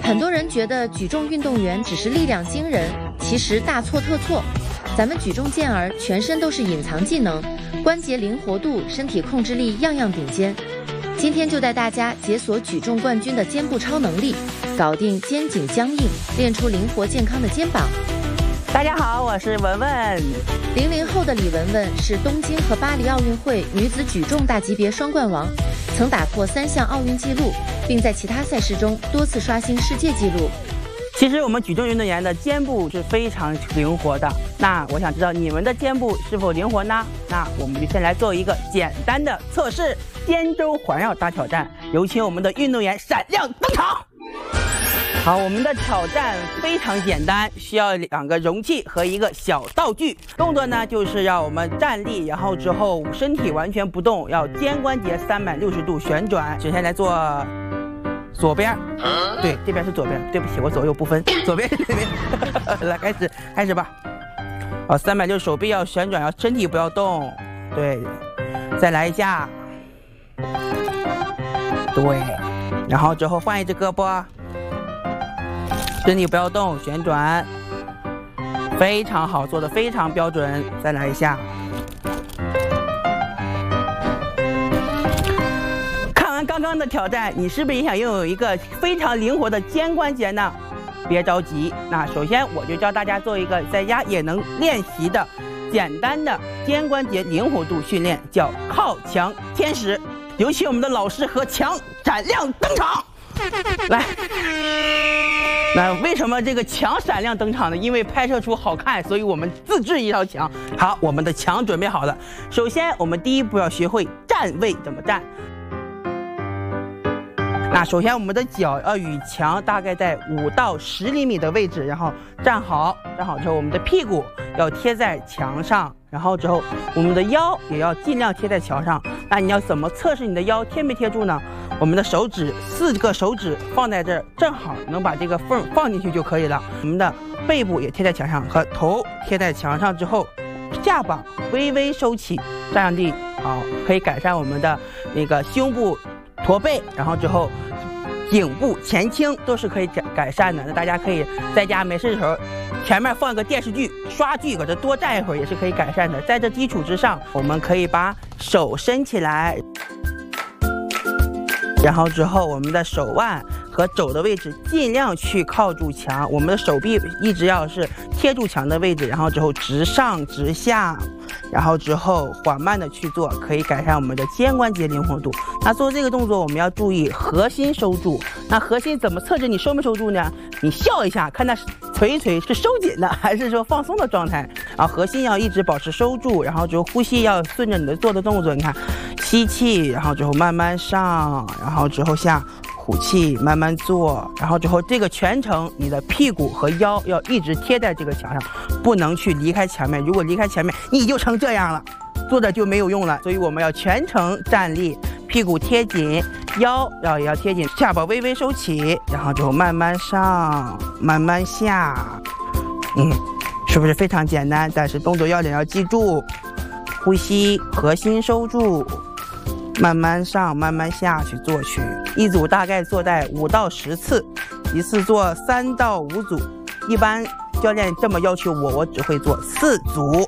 很多人觉得举重运动员只是力量惊人，其实大错特错。咱们举重健儿全身都是隐藏技能，关节灵活度、身体控制力样样顶尖。今天就带大家解锁举重冠军的肩部超能力，搞定肩颈僵硬，练出灵活健康的肩膀。 大家好，我是文文。 00后的李文文是东京和巴黎奥运会女子举重大级别双冠王，曾打破3项奥运纪录，并在其他赛事中多次刷新世界纪录。 其实我们举重运动员的肩部是非常灵活的，那我想知道你们的肩部是否灵活呢？那我们就先来做一个简单的测试，肩周环绕大挑战。有请我们的运动员闪亮登场。好，我们的挑战非常简单，需要2个容器和一个小道具。动作呢，就是让我们站立，然后之后身体完全不动，要肩关节360度旋转。首先来做左边，对，这边是左边，对不起，我左右不分，左边是这边。来，开始吧。好，360手臂要旋转，要身体不要动。对，再来一下。对，然后之后换一只胳膊。身体不要动，旋转，非常好，做的非常标准。再来一下。看完刚刚的挑战，你是不是也想拥有一个非常灵活的肩关节呢？别着急，那首先我就教大家做一个在家也能练习的简单的肩关节灵活度训练，叫靠墙天使。有请我们的老师和墙闪亮登场。来。那为什么这个墙闪亮登场呢？因为拍摄出好看，所以我们自制一道墙。好，我们的墙准备好了。首先，我们第一步要学会站位怎么站。那首先，我们的脚要与墙大概在5到10厘米的位置，然后站好。站好之后，我们的屁股要贴在墙上，然后之后我们的腰也要尽量贴在墙上。那你要怎么测试你的腰贴没贴住呢？我们的手指4个手指放在这儿，正好能把这个缝放进去就可以了。我们的背部也贴在墙上，和头贴在墙上之后，下巴微微收起，这样地好，可以改善我们的那个胸部驼背，然后之后颈部前倾都是可以改善的。那大家可以在家没事的时候，前面放个电视剧刷剧，搁这多站一会儿也是可以改善的。在这基础之上，我们可以把手伸起来。然后之后，我们的手腕和肘的位置尽量去靠住墙，我们的手臂一直要是贴住墙的位置，然后之后直上直下，然后之后缓慢的去做，可以改善我们的肩关节灵活度。那做这个动作，我们要注意核心收住。那核心怎么测试你收没收住呢？你笑一下，看它捶一捶是收紧的还是说放松的状态。然后核心要一直保持收住，然后之后呼吸要顺着你的做的动作，你看。吸气，然后之后慢慢上，然后之后下，呼气，慢慢做，然后之后这个全程你的屁股和腰要一直贴在这个墙上，不能去离开前面。如果离开前面，你就成这样了，做着就没有用了。所以我们要全程站立，屁股贴紧，腰也要贴紧，下巴微微收起，然后之后慢慢上，慢慢下。是不是非常简单？但是动作要点要记住，呼吸，核心收住。慢慢上，慢慢下去做去，一组大概做在5到10次，一次做3到5组。一般教练这么要求我只会做4组。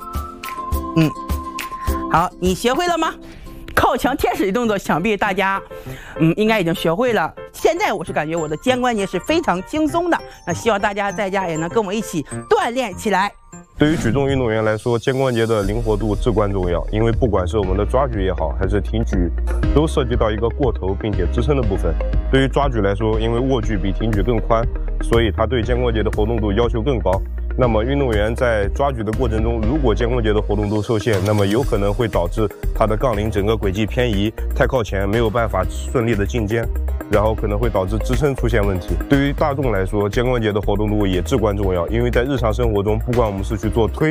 好，你学会了吗？靠墙天使的动作，想必大家应该已经学会了。现在我是感觉我的肩关节是非常轻松的，那希望大家在家也能跟我一起锻炼起来。 对于举重运动员来说，肩关节的灵活度至关重要，因为不管是我们的抓举也好，还是挺举，都涉及到一个过头并且支撑的部分。对于抓举来说，因为握距比挺举更宽，所以它对肩关节的活动度要求更高。那么运动员在抓举的过程中，如果肩关节的活动度受限，那么有可能会导致他的杠铃整个轨迹偏移，太靠前，没有办法顺利的进肩，然后可能会导致支撑出现问题。对于大众来说，肩关节的活动度也至关重要，因为在日常生活中，不管我们是去做推